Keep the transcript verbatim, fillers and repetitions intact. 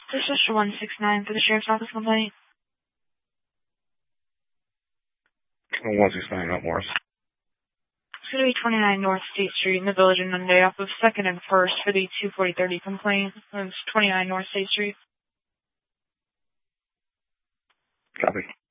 This is one six nine for the Sheriff's Office complaint. one six nine, not Morris. It's going to be twenty-nine North State Street in the Village of Nunde off of second and first for the two forty thirty complaint. It's twenty-nine North State Street. Copy.